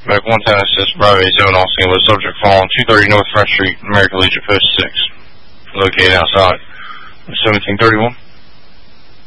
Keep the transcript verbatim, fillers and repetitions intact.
Back one ten, assist Bravo Zone, all single subject following two thirty North Front Street, American Legion Post six. Located outside of seventeen thirty-one.